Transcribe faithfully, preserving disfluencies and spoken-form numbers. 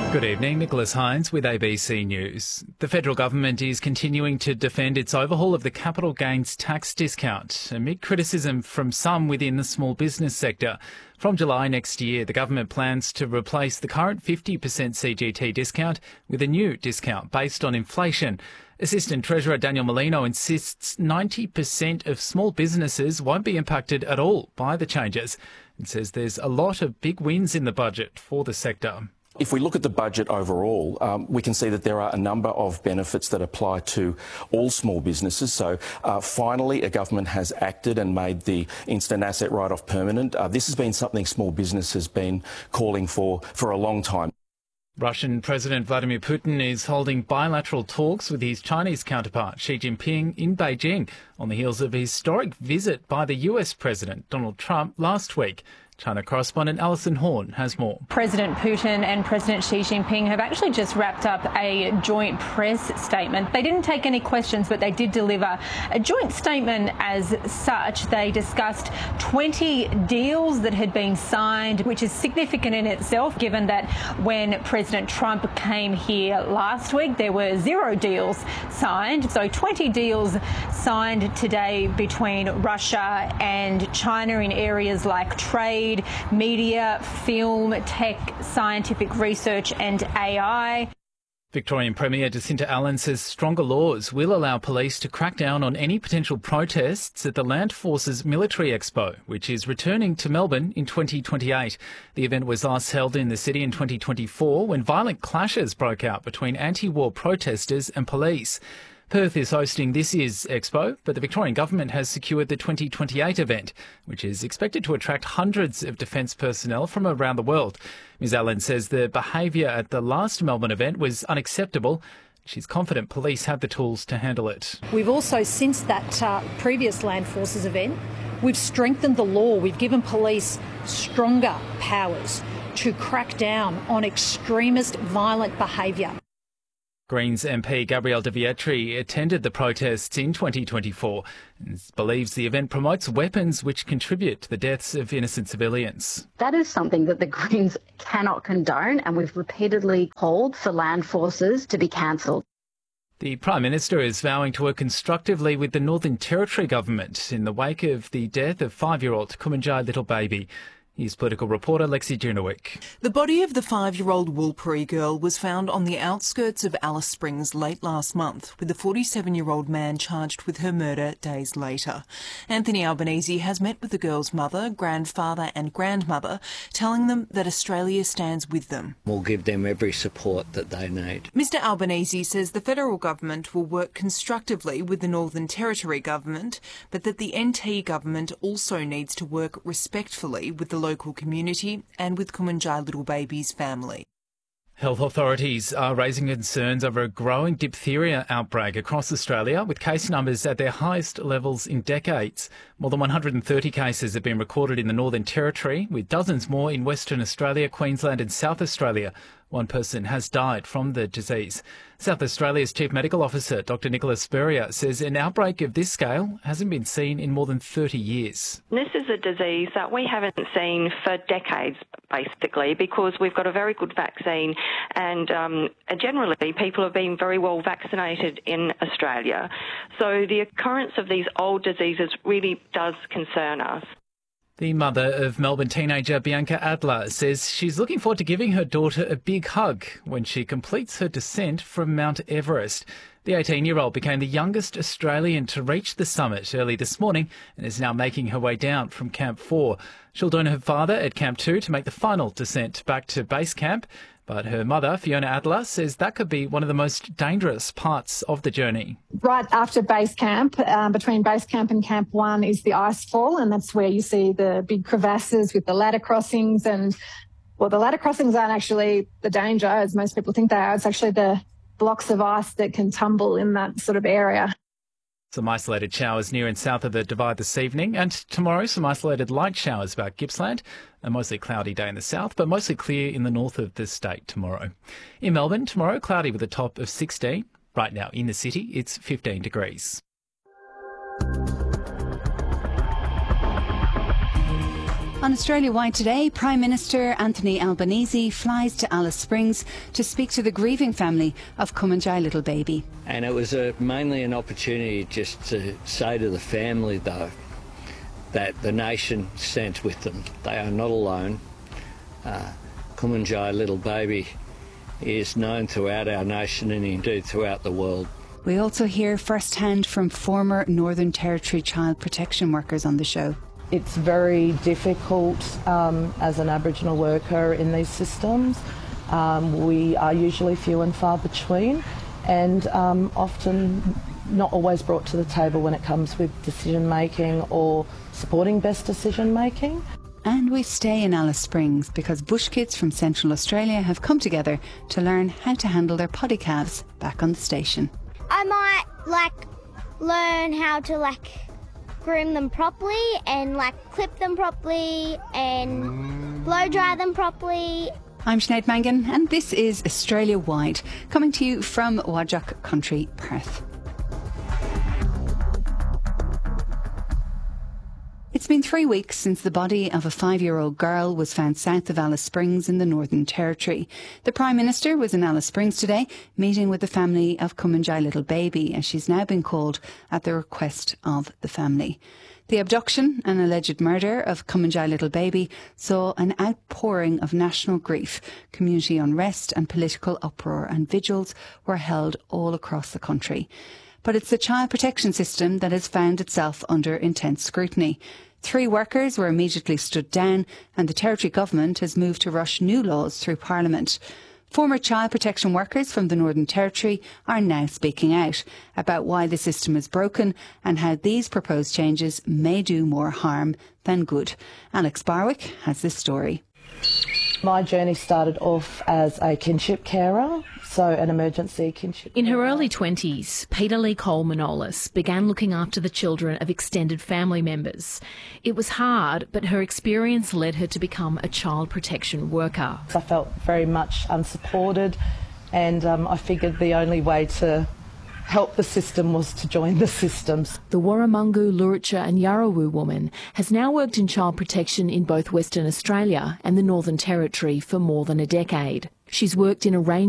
Good evening, Nicholas Hines with A B C News. The federal government is continuing to defend its overhaul of the capital gains tax discount amid criticism from some within the small business sector. From July next year, the government plans to replace the current fifty percent C G T discount with a new discount based on inflation. Assistant Treasurer Daniel Molino insists ninety percent of small businesses won't be impacted at all by the changes and says there's a lot of big wins in the budget for the sector. If we look at the budget overall, um, we can see that there are a number of benefits that apply to all small businesses. So uh, finally, a government has acted and made the instant asset write-off permanent. Uh, this has been something small business has been calling for for a long time. Russian President Vladimir Putin is holding bilateral talks with his Chinese counterpart Xi Jinping in Beijing on the heels of a historic visit by the U S President Donald Trump last week. China correspondent Alison Horn has more. President Putin and President Xi Jinping have actually just wrapped up a joint press statement. They didn't take any questions, but they did deliver a joint statement as such. They discussed twenty deals that had been signed, which is significant in itself, given that when President Trump came here last week, there were zero deals signed. So twenty deals signed today between Russia and China in areas like trade, media, film, tech, scientific research and A I. Victorian Premier Jacinta Allen says stronger laws will allow police to crack down on any potential protests at the Land Forces Military Expo, which is returning to Melbourne in twenty twenty-eight. The event was last held in the city in twenty twenty-four when violent clashes broke out between anti-war protesters and police. Perth is hosting this year's Expo, but the Victorian Government has secured the twenty twenty-eight event, which is expected to attract hundreds of defence personnel from around the world. Ms Allen says the behaviour at the last Melbourne event was unacceptable. She's confident police have the tools to handle it. We've also, since that uh, previous Land Forces event, we've strengthened the law. We've given police stronger powers to crack down on extremist violent behaviour. Greens M P Gabrielle De Vietri attended the protests in twenty twenty-four and believes the event promotes weapons which contribute to the deaths of innocent civilians. That is something that the Greens cannot condone, and we've repeatedly called for Land Forces to be cancelled. The Prime Minister is vowing to work constructively with the Northern Territory government in the wake of the death of five-year-old Kumanjai little baby. Here's political reporter Lexi Junowick. The body of the five-year-old Woolpiri girl was found on the outskirts of Alice Springs late last month, with the forty-seven-year-old man charged with her murder days later. Anthony Albanese has met with the girl's mother, grandfather and grandmother, telling them that Australia stands with them. We'll give them every support that they need. Mister Albanese says the federal government will work constructively with the Northern Territory government, but that the N T government also needs to work respectfully with the local community and with Kumanjai little baby's family. Health authorities are raising concerns over a growing diphtheria outbreak across Australia, with case numbers at their highest levels in decades. More than one hundred thirty cases have been recorded in the Northern Territory, with dozens more in Western Australia, Queensland and South Australia. One person has died from the disease. South Australia's Chief Medical Officer, Doctor Nicholas Spurrier, says an outbreak of this scale hasn't been seen in more than thirty years. This is a disease that we haven't seen for decades, basically, because we've got a very good vaccine and um, generally people have been very well vaccinated in Australia. So the occurrence of these old diseases really does concern us. The mother of Melbourne teenager Bianca Adler says she's looking forward to giving her daughter a big hug when she completes her descent from Mount Everest. The eighteen-year-old became the youngest Australian to reach the summit early this morning and is now making her way down from Camp four. She'll join her father at Camp two to make the final descent back to base camp. But her mother, Fiona Adler, says that could be one of the most dangerous parts of the journey. Right after base camp, um, between base camp and camp one is the ice fall, and that's where you see the big crevasses with the ladder crossings. And, well, the ladder crossings aren't actually the danger, as most people think they are. It's actually the blocks of ice that can tumble in that sort of area. Some isolated showers near and south of the Divide this evening, and tomorrow some isolated light showers about Gippsland. A mostly cloudy day in the south, but mostly clear in the north of the state tomorrow. In Melbourne, tomorrow cloudy with a top of sixteen. Right now in the city, it's fifteen degrees. On Australia Wide today, Prime Minister Anthony Albanese flies to Alice Springs to speak to the grieving family of Kumanjai little baby. And it was a, mainly an opportunity just to say to the family, though, that the nation stands with them. They are not alone. Uh, Kumanjai little baby is known throughout our nation and indeed throughout the world. We also hear firsthand from former Northern Territory child protection workers on the show. It's very difficult um, as an Aboriginal worker in these systems. Um, we are usually few and far between and um, often not always brought to the table when it comes with decision making or supporting best decision making. And we stay in Alice Springs because bush kids from Central Australia have come together to learn how to handle their poddy calves back on the station. I might like learn how to like groom them properly and like clip them properly and blow dry them properly. I'm Sinead Mangan and this is Australia Wide, coming to you from Whadjuk Country, Perth. It's been three weeks since the body of a five-year-old girl was found south of Alice Springs in the Northern Territory. The Prime Minister was in Alice Springs today, meeting with the family of Kumanjai little baby, as she's now been called at the request of the family. The abduction and alleged murder of Kumanjai little baby saw an outpouring of national grief. Community unrest and political uproar and vigils were held all across the country. But it's the child protection system that has found itself under intense scrutiny. Three workers were immediately stood down and the Territory Government has moved to rush new laws through Parliament. Former child protection workers from the Northern Territory are now speaking out about why the system is broken and how these proposed changes may do more harm than good. Alex Barwick has this story. My journey started off as a kinship carer, so an emergency kinship In her carer. early twenties, Peter Lee Cole-Manolis began looking after the children of extended family members. It was hard, but her experience led her to become a child protection worker. I felt very much unsupported and um, I figured the only way to help the system was to join the systems. The Warramungu, Luritja and Yarrawu woman has now worked in child protection in both Western Australia and the Northern Territory for more than a decade. She's worked in a range